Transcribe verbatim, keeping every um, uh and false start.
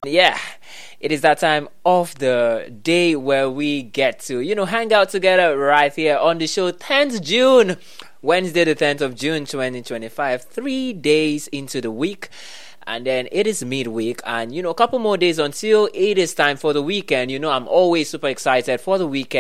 Yeah, it is that time of the day where we get to, you know, hang out together right here on the show. tenth June, Wednesday, the tenth of June, twenty twenty-five, three days into the week. And then it is midweek, and you know, a couple more days until it is time for the weekend. You know, I'm always super excited for the weekend.